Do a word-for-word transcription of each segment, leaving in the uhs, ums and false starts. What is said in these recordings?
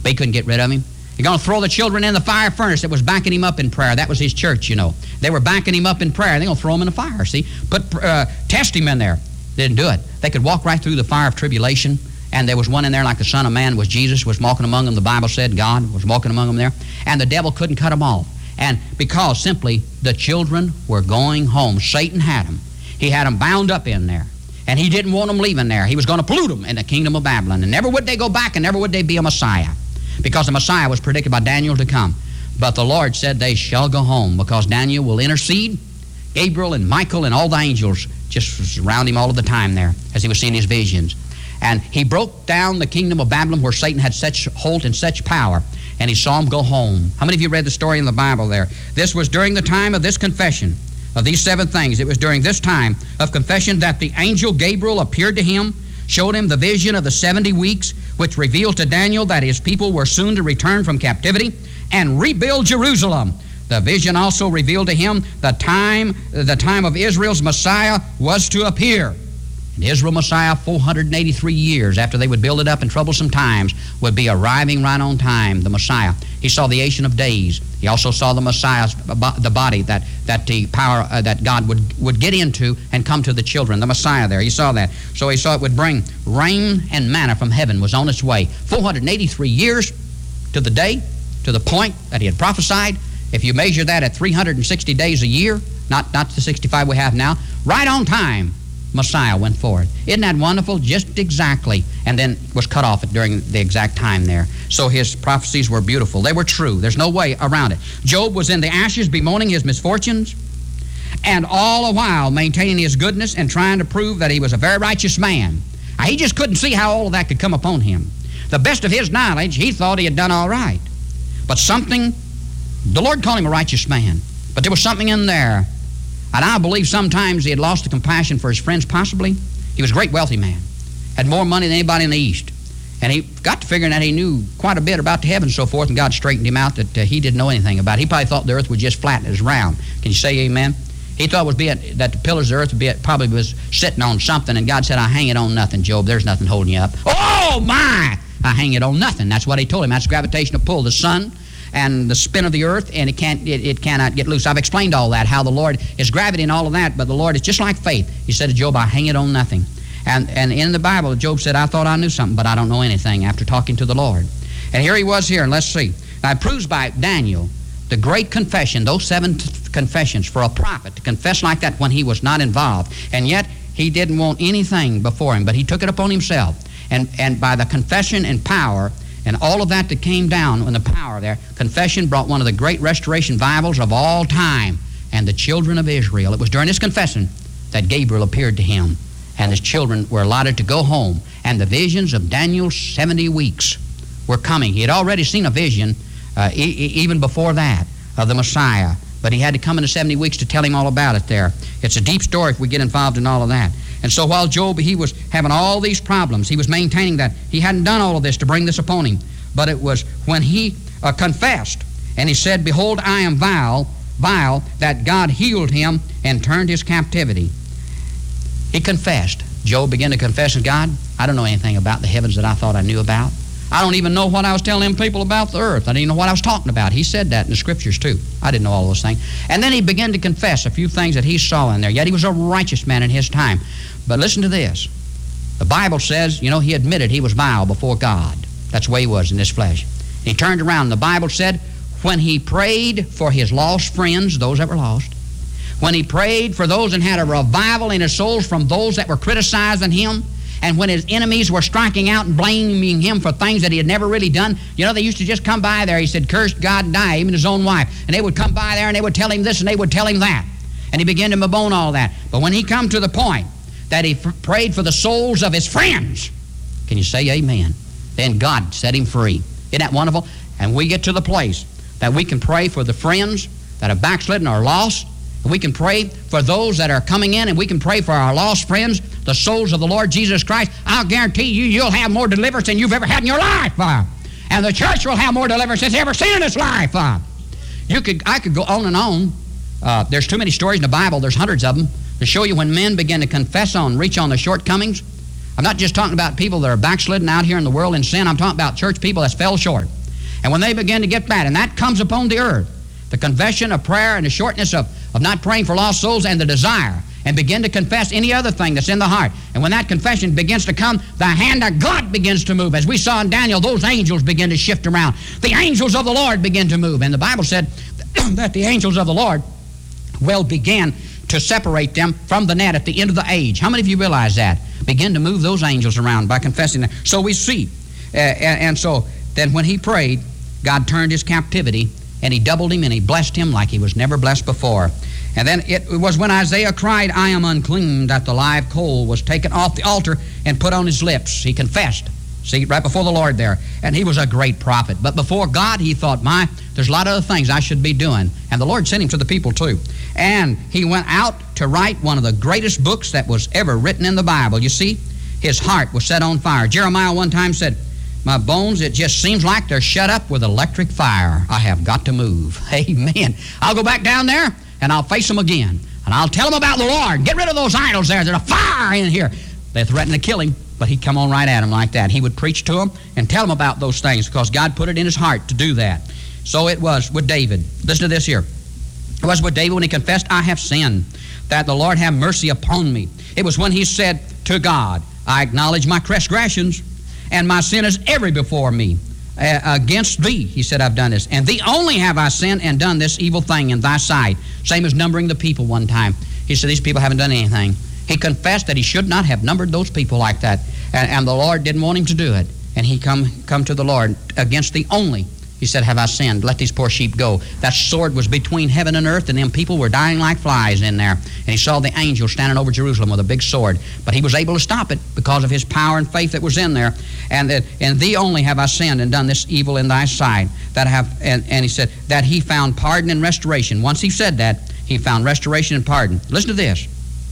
But he couldn't get rid of him. He's going to throw the children in the fire furnace that was backing him up in prayer. That was his church, you know. They were backing him up in prayer. They're going to throw him in the fire, see. Put, uh, test him in there. They didn't do it. They could walk right through the fire of tribulation. And there was one in there like the Son of Man was Jesus, was walking among them. The Bible said God was walking among them there. And the devil couldn't cut them off. And because simply the children were going home. Satan had them. He had them bound up in there. And he didn't want them leaving there. He was going to pollute them in the kingdom of Babylon. And never would they go back, and never would they be a Messiah. Because the Messiah was predicted by Daniel to come. But the Lord said they shall go home, because Daniel will intercede. Gabriel and Michael and all the angels just around him all of the time there as he was seeing his visions. And he broke down the kingdom of Babylon where Satan had such hold and such power, and he saw him go home. How many of you read the story in the Bible there? This was during the time of this confession of these seven things. It was during this time of confession that the angel Gabriel appeared to him, showed him the vision of the seventy weeks, which revealed to Daniel that his people were soon to return from captivity and rebuild Jerusalem. The vision also revealed to him the time, the time of Israel's Messiah was to appear. And Israel Messiah, four hundred eighty-three years after they would build it up in troublesome times, would be arriving right on time, the Messiah. He saw the Ancient of Days. He also saw the Messiah's, the body that, that the power uh, that God would, would get into and come to the children, the Messiah there. He saw that. So he saw it would bring rain and manna from heaven was on its way. four hundred eighty-three years to the day, to the point that he had prophesied. If you measure that at three hundred sixty days a year, not, not the sixty-five we have now, right on time, Messiah went forth. Isn't that wonderful? Just exactly. And then was cut off during the exact time there. So his prophecies were beautiful. They were true. There's no way around it. Job was in the ashes bemoaning his misfortunes, and all the while maintaining his goodness and trying to prove that he was a very righteous man. Now, he just couldn't see how all of that could come upon him. The best of his knowledge, he thought he had done all right. But something, the Lord called him a righteous man, but there was something in there. And I believe sometimes he had lost the compassion for his friends, possibly. He was a great wealthy man, had more money than anybody in the East. And he got to figuring that he knew quite a bit about the heavens and so forth, and God straightened him out that uh, he didn't know anything about it. He probably thought the earth was just flat and it was round. Can you say amen? He thought it was being, that the pillars of the earth would be, probably was sitting on something, and God said, I hang it on nothing, Job. There's nothing holding you up. Oh, my! I hang it on nothing. That's what he told him. That's gravitational pull. The sun and the spin of the earth, and it can't it, it cannot get loose. I've explained all that, how the Lord is gravity and all of that, but the Lord is just like faith. He said to Job, I hang it on nothing. And and in the Bible, Job said, I thought I knew something, but I don't know anything after talking to the Lord. And here he was here, and let's see. Now it proves by Daniel the great confession, those seven t- confessions for a prophet to confess like that when he was not involved. And yet he didn't want anything before him, but he took it upon himself. And and by the confession and power and all of that that came down in the power there, confession brought one of the great restoration revivals of all time. And the children of Israel, it was during this confession that Gabriel appeared to him, and his children were allotted to go home. And the visions of Daniel's seventy weeks were coming. He had already seen a vision uh, e- even before that of the Messiah, but he had to come in the seventy weeks to tell him all about it there. It's a deep story if we get involved in all of that. And so while Job, he was having all these problems, he was maintaining that he hadn't done all of this to bring this upon him. But it was when he uh, confessed, and he said, behold, I am vile, vile, that God healed him and turned his captivity. He confessed. Job began to confess to God, I don't know anything about the heavens that I thought I knew about. I don't even know what I was telling them people about the earth. I didn't even know what I was talking about. He said that in the scriptures too. I didn't know all those things. And then he began to confess a few things that he saw in there. Yet he was a righteous man in his time. But listen to this. The Bible says, you know, he admitted he was vile before God. That's the way he was in this flesh. He turned around. The Bible said when he prayed for his lost friends, those that were lost, when he prayed for those and had a revival in his souls from those that were criticizing him, and when his enemies were striking out and blaming him for things that he had never really done, you know, they used to just come by there. He said, curse God and die, even his own wife. And they would come by there and they would tell him this and they would tell him that. And he began to bemoan all that. But when he come to the point that he f- prayed for the souls of his friends, can you say amen? Then God set him free. Isn't that wonderful? And we get to the place that we can pray for the friends that are backslidden or lost. And we can pray for those that are coming in, and we can pray for our lost friends, the souls of the Lord Jesus Christ. I'll guarantee you, you'll have more deliverance than you've ever had in your life. Uh, and the church will have more deliverance than it's ever seen in its life. Uh, you could, I could go on and on. Uh, there's too many stories in the Bible. There's hundreds of them to show you when men begin to confess on, reach on their shortcomings, I'm not just talking about people that are backslidden out here in the world in sin. I'm talking about church people that fell short. And when they begin to get bad, and that comes upon the earth, the confession of prayer and the shortness of, of not praying for lost souls and the desire, and begin to confess any other thing that's in the heart. And when that confession begins to come, the hand of God begins to move. As we saw in Daniel, those angels begin to shift around. The angels of the Lord begin to move. And the Bible said that the angels of the Lord will begin to separate them from the net at the end of the age. How many of you realize that? Begin to move those angels around by confessing that. So we see. Uh, and, and so then when he prayed, God turned his captivity, and he doubled him, and he blessed him like he was never blessed before. And then it was when Isaiah cried, I am unclean, that the live coal was taken off the altar and put on his lips. He confessed. See, right before the Lord there. And he was a great prophet. But before God, he thought, my, there's a lot of other things I should be doing. And the Lord sent him to the people too. And he went out to write one of the greatest books that was ever written in the Bible. You see, his heart was set on fire. Jeremiah one time said, my bones, it just seems like they're shut up with electric fire. I have got to move. Amen. I'll go back down there, and I'll face them again. And I'll tell them about the Lord. Get rid of those idols there. There's a fire in here. They threatened to kill him, but he'd come on right at them like that. He would preach to them and tell them about those things because God put it in his heart to do that. So it was with David. Listen to this here. It was with David when he confessed, I have sinned, that the Lord have mercy upon me. It was when he said to God, I acknowledge my transgressions, and my sin is ever before me. Uh, against thee, he said, I've done this. And thee only have I sinned and done this evil thing in thy sight. Same as numbering the people one time. He said, these people haven't done anything. He confessed that he should not have numbered those people like that. And, and the Lord didn't want him to do it. And he come, come to the Lord against thee only. He said, have I sinned? Let these poor sheep go. That sword was between heaven and earth, and them people were dying like flies in there. And he saw the angel standing over Jerusalem with a big sword. But he was able to stop it because of his power and faith that was in there. And that, and thee only have I sinned and done this evil in thy sight. That have, and, and he said, that he found pardon and restoration. Once he said that, he found restoration and pardon. Listen to this.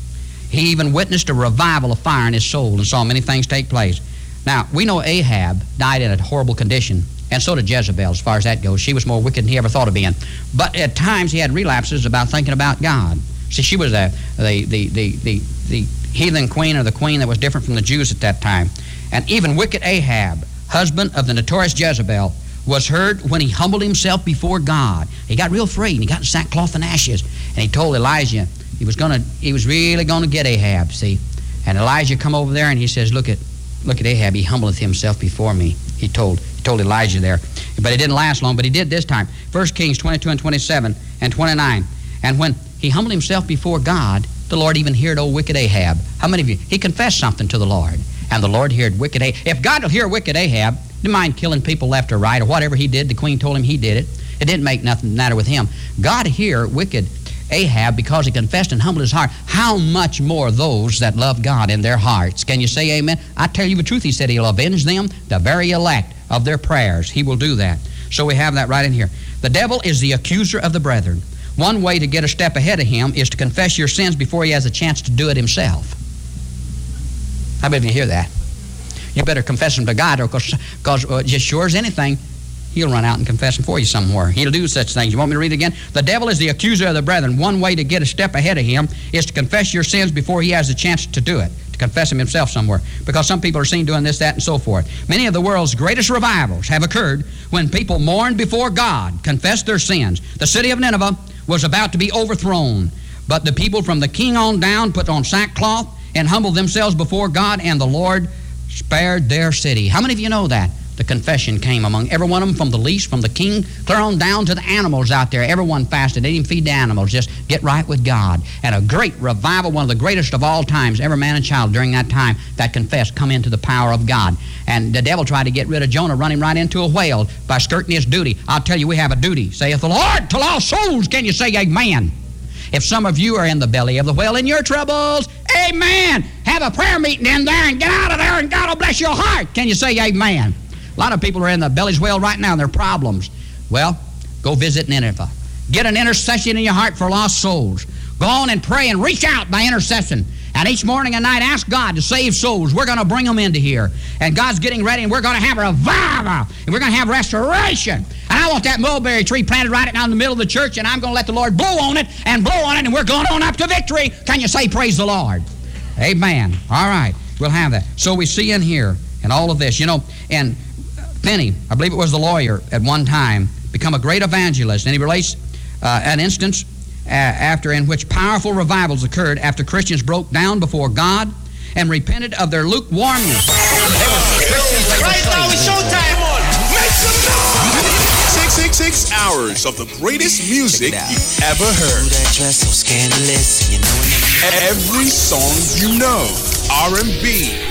He even witnessed a revival of fire in his soul and saw many things take place. Now, we know Ahab died in a horrible condition. And so did Jezebel, as far as that goes. She was more wicked than he ever thought of being. But at times he had relapses about thinking about God. See, she was a, the, the, the, the, the heathen queen, or the queen that was different from the Jews at that time. And even wicked Ahab, husband of the notorious Jezebel, was heard when he humbled himself before God. He got real afraid, and he got in sackcloth and ashes. And he told Elijah he was gonna, he was really going to get Ahab, see. And Elijah come over there, and he says, look at, look at Ahab, he humbleth himself before me. He told, he told Elijah there. But it didn't last long, but he did this time. First Kings twenty-two and twenty-seven and twenty-nine. And when he humbled himself before God, the Lord even heard old wicked Ahab. How many of you? He confessed something to the Lord, and the Lord heard wicked Ahab. If God will hear wicked Ahab, he didn't mind killing people left or right, or whatever he did. The queen told him he did it. It didn't make nothing matter with him. God hear wicked Ahab because he confessed and humbled his heart. How much more those that love God in their hearts? Can you say amen? I tell you the truth, he said he'll avenge them, the very elect of their prayers. He will do that. So we have that right in here. The devil is the accuser of the brethren. One way to get a step ahead of him is to confess your sins before he has a chance to do it himself. How many of you hear that? You better confess them to God, or because uh, just sure as anything, he'll run out and confess them for you somewhere. He'll do such things. You want me to read it again? The devil is the accuser of the brethren. One way to get a step ahead of him is to confess your sins before he has a chance to do it, to confess them himself somewhere. Because some people are seen doing this, that, and so forth. Many of the world's greatest revivals have occurred when people mourned before God, confessed their sins. The city of Nineveh was about to be overthrown, but the people from the king on down put on sackcloth and humbled themselves before God, and the Lord spared their city. How many of you know that? The confession came among every one of them, from the least, from the king, clear on down to the animals out there. Everyone fasted. They didn't feed the animals. Just get right with God. And a great revival, one of the greatest of all times, every man and child during that time that confessed come into the power of God. And the devil tried to get rid of Jonah, run him right into a whale by skirting his duty. I'll tell you, we have a duty, saith the Lord, to lost souls. Can you say amen? If some of you are in the belly of the whale in your troubles, amen. Have a prayer meeting in there and get out of there, and God will bless your heart. Can you say amen? A lot of people are in the belly's whale right now, and their problems. Well, go visit Nineveh. Get an intercession in your heart for lost souls. Go on and pray and reach out by intercession. And each morning and night, ask God to save souls. We're going to bring them into here. And God's getting ready, and we're going to have a revival. And we're going to have restoration. And I want that mulberry tree planted right down in the middle of the church, and I'm going to let the Lord blow on it and blow on it, and we're going on up to victory. Can you say praise the Lord? Amen. All right. We'll have that. So we see in here, and all of this, you know, and Finney, I believe it was the lawyer at one time, become a great evangelist, and he relates uh, an instance uh, after in which powerful revivals occurred after Christians broke down before God and repented of their lukewarmness. They were Christians, they were right now it's showtime on. Make some noise! Six, six, six hours of the greatest music you've ever heard. Ooh, that dress so scandalous, you know. Every song you know, R and B,